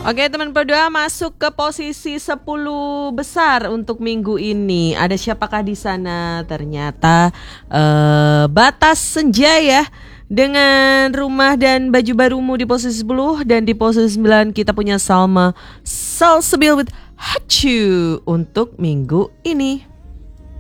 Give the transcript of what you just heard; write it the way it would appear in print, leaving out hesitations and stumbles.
Oke teman berdua, masuk ke posisi 10 besar untuk minggu ini. Ada siapakah di sana? Ternyata Batas Senja ya, dengan Rumah dan Baju Barumu di posisi 10. Dan di posisi 9 kita punya Salma Salsabil with Hachu untuk minggu ini.